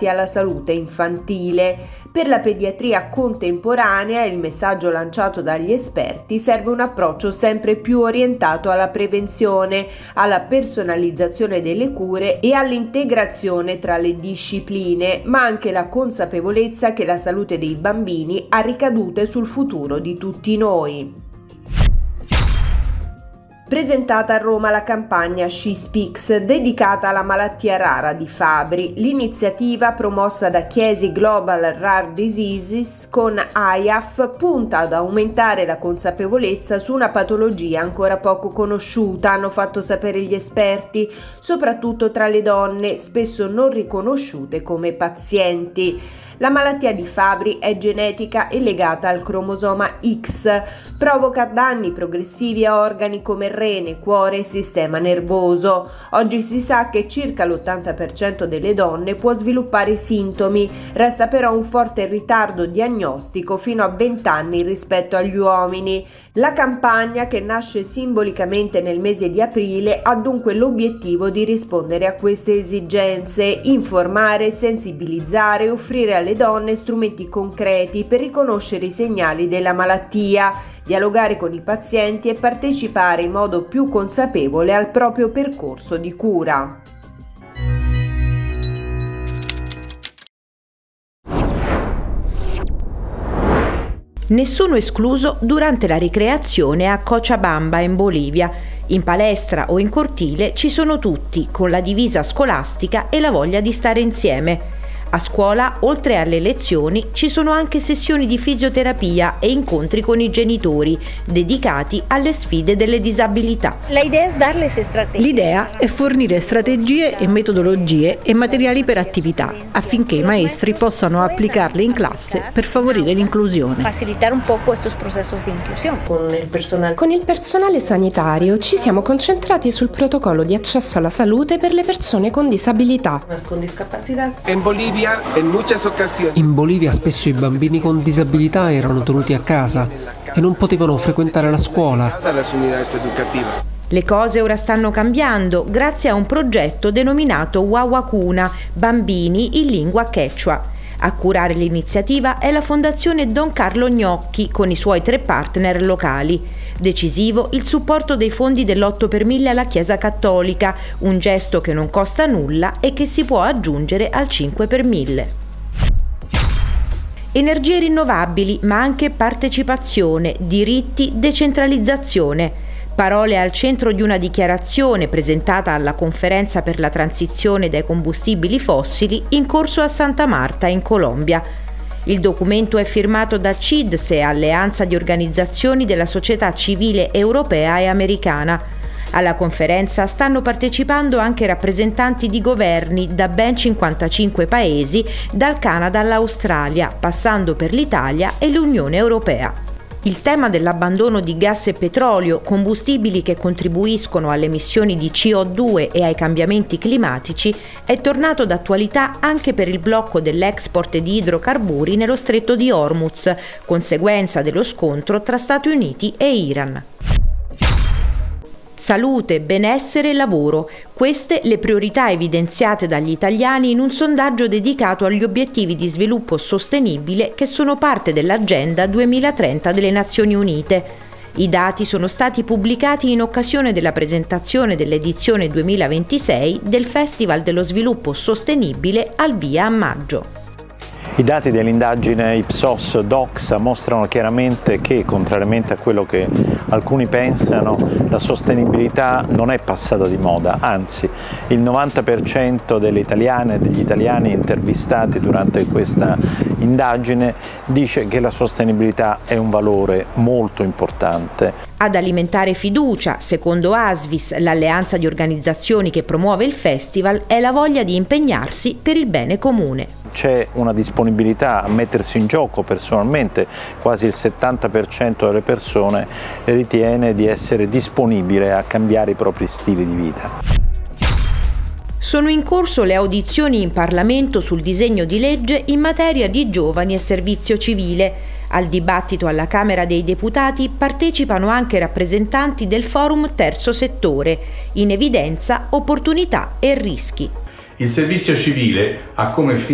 legati alla salute infantile. Per la pediatria contemporanea, il messaggio lanciato dagli esperti, serve un approccio sempre più orientato alla prevenzione, alla personalizzazione delle cure e all'integrazione tra le discipline, ma anche la consapevolezza che la salute dei bambini ha ricadute sul futuro di tutti noi. Presentata a Roma la campagna She Speaks dedicata alla malattia rara di Fabry. L'iniziativa, promossa da Chiesi Global Rare Diseases con AIAF, punta ad aumentare la consapevolezza su una patologia ancora poco conosciuta, hanno fatto sapere gli esperti, soprattutto tra le donne, spesso non riconosciute come pazienti. La malattia di Fabry è genetica e legata al cromosoma X, provoca danni progressivi a organi come rene, cuore e sistema nervoso. Oggi si sa che circa l'80% delle donne può sviluppare sintomi, resta però un forte ritardo diagnostico fino a 20 anni rispetto agli uomini. La campagna, che nasce simbolicamente nel mese di aprile, ha dunque l'obiettivo di rispondere a queste esigenze, informare, sensibilizzare e offrire alle donne strumenti concreti per riconoscere i segnali della malattia, dialogare con i pazienti e partecipare in modo più consapevole al proprio percorso di cura. Nessuno escluso durante la ricreazione a Cochabamba in Bolivia. In palestra o in cortile ci sono tutti, con la divisa scolastica e la voglia di stare insieme. A scuola, oltre alle lezioni, ci sono anche sessioni di fisioterapia e incontri con i genitori, dedicati alle sfide delle disabilità. L'idea è fornire strategie e metodologie e materiali per attività, affinché i maestri possano applicarle in classe per favorire l'inclusione. Con il personale sanitario ci siamo concentrati sul protocollo di accesso alla salute per le persone con disabilità. In Bolivia spesso i bambini con disabilità erano tenuti a casa e non potevano frequentare la scuola. Le cose ora stanno cambiando grazie a un progetto denominato Wawakuna, bambini in lingua quechua. A curare l'iniziativa è la Fondazione Don Carlo Gnocchi con i suoi 3 partner locali. Decisivo il supporto dei fondi dell'8 per 1000 alla Chiesa Cattolica, un gesto che non costa nulla e che si può aggiungere al 5 per 1000. Energie rinnovabili, ma anche partecipazione, diritti, decentralizzazione. Parole al centro di una dichiarazione presentata alla Conferenza per la transizione dai combustibili fossili in corso a Santa Marta, in Colombia. Il documento è firmato da CIDSE, alleanza di organizzazioni della società civile europea e americana. Alla conferenza stanno partecipando anche rappresentanti di governi da ben 55 paesi, dal Canada all'Australia, passando per l'Italia e l'Unione Europea. Il tema dell'abbandono di gas e petrolio, combustibili che contribuiscono alle emissioni di CO2 e ai cambiamenti climatici, è tornato d'attualità anche per il blocco dell'export di idrocarburi nello stretto di Hormuz, conseguenza dello scontro tra Stati Uniti e Iran. Salute, benessere e lavoro. Queste le priorità evidenziate dagli italiani in un sondaggio dedicato agli obiettivi di sviluppo sostenibile che sono parte dell'Agenda 2030 delle Nazioni Unite. I dati sono stati pubblicati in occasione della presentazione dell'edizione 2026 del Festival dello Sviluppo Sostenibile al via a maggio. I dati dell'indagine Ipsos Doxa mostrano chiaramente che, contrariamente a quello che alcuni pensano, la sostenibilità non è passata di moda, anzi il 90% delle italiane e degli italiani intervistati durante questa indagine dice che la sostenibilità è un valore molto importante. Ad alimentare fiducia, secondo ASVIS, l'alleanza di organizzazioni che promuove il festival, è la voglia di impegnarsi per il bene comune. C'è una disponibilità a mettersi in gioco personalmente, quasi il 70% delle persone ritiene di essere disponibile a cambiare i propri stili di vita. Sono in corso le audizioni in Parlamento sul disegno di legge in materia di giovani e servizio civile. Al dibattito alla Camera dei Deputati partecipano anche rappresentanti del Forum Terzo Settore, in evidenza opportunità e rischi. Il servizio civile ha come